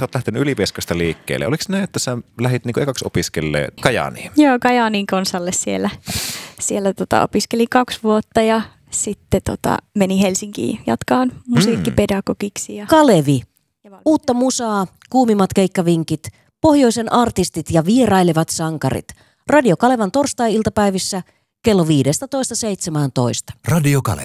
sä oot lähtenyt Ylivieskasta liikkeelle. Oliko näin, että sä lähdit niin ekaksi opiskelemaan Kajaaniin? Joo, Kajaanin konsalle siellä opiskelin 2 vuotta ja sitten menin Helsinkiin jatkaan musiikkipedagogiksi. Kalevi. Uutta musaa, kuumimmat keikkavinkit, pohjoisen artistit ja vierailevat sankarit. Radio Kalevan torstai-iltapäivissä kello 15.17. Radio Kalevi.